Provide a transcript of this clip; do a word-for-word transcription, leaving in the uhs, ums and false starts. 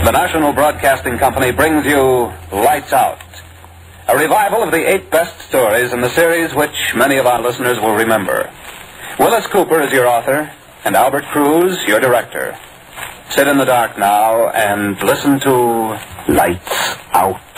The National Broadcasting Company brings you Lights Out, a revival of the eight best stories in the series which many of our listeners will remember. Willis Cooper is your author, and Albert Cruz your director. Sit in the dark now and listen to Lights Out.